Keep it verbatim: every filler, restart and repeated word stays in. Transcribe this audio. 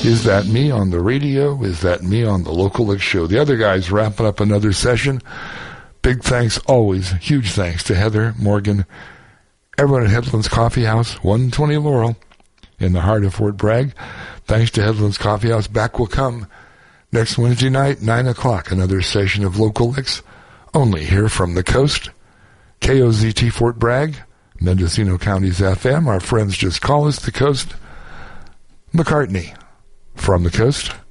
Is that me on the radio? Is that me on the Local X show? The other guys wrapping up another session. Big thanks, always, huge thanks to Heather, Morgan, everyone at Headlands Coffee House, one twenty Laurel, in the heart of Fort Bragg. Thanks to Headlands Coffee House. Back will come next Wednesday night, nine o'clock, another session of Local X, only here from the coast. K O Z T Fort Bragg, Mendocino County's F M. Our friends just call us the coast. McCartney, from the coast.